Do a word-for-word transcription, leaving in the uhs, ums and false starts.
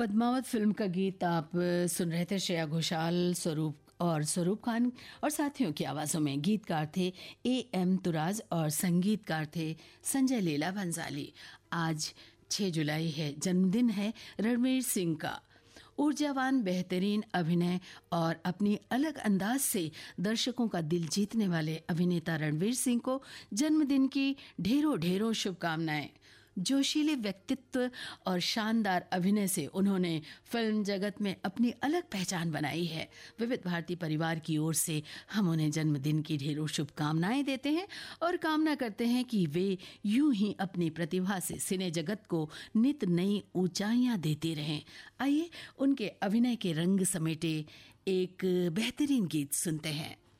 Padmaavat film का गीत आप सुन रहे थे। श्रेया घोषाल, स्वरूप और स्वरूप खान और साथियों की आवाज़ों में। गीतकार थे ए एम तुराज और संगीतकार थे संजय लीला भंसाली। आज छह जुलाई है, जन्मदिन है रणवीर सिंह का। ऊर्जावान, बेहतरीन अभिनय और अपनी अलग अंदाज से दर्शकों का दिल जीतने वाले अभिनेता रणवीर सिंह को जन्मदिन की ढेरों ढेरों शुभकामनाएं। जोशीले व्यक्तित्व और शानदार अभिनय से उन्होंने फिल्म जगत में अपनी अलग पहचान बनाई है। विविध भारती परिवार की ओर से हम उन्हें जन्मदिन की ढेरों शुभकामनाएं देते हैं और कामना करते हैं कि वे यूं ही अपनी प्रतिभा से सिने जगत को नित नई ऊंचाइयां देते रहें। आइए उनके अभिनय के रंग समेटे एक बेहतरीन गीत सुनते हैं।